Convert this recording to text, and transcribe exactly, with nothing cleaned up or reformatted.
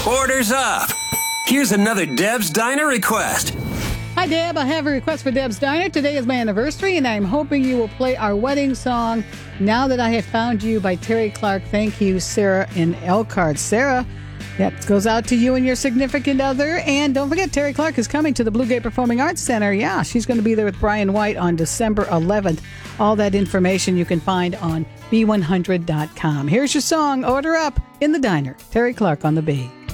Orders up. Here's another Deb's Diner request. Hi, Deb. I have a request for Deb's Diner. Today is my anniversary, and I'm hoping you will play our wedding song, Now That I Have Found You by Terry Clark. Thank you, Sarah in Elkhart. Sarah, that goes out to you and your significant other. And don't forget, Terry Clark is coming to the Blue Gate Performing Arts Center. Yeah, she's going to be there with Brian White on December eleventh. All that information you can find on B one hundred dot com. Here's your song, Order Up in the Diner. Terry Clark on the B.